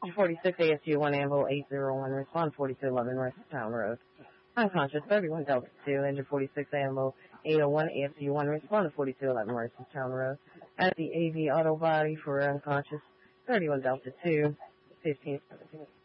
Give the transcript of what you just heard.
46 ASU 1 Anvil 801, respond 4211 West Town Road. Unconscious 31 Delta 2, injured 46 Anvil 801 ASU 1, respond to 4211 West Town Road. At the AV Auto Body for unconscious 31 Delta 2, 1517.